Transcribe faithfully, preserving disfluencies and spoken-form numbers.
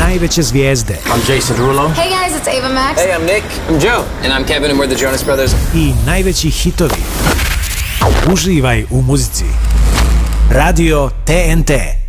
najveće zvijezde. I'm Jason Derulo. Hey guys, it's Ava Max. Hey, I'm Nick. I'm Joe. And I'm Kevin and we're the Jonas Brothers. I najveći hitovi. Uživaj u muzici. Radio T N T.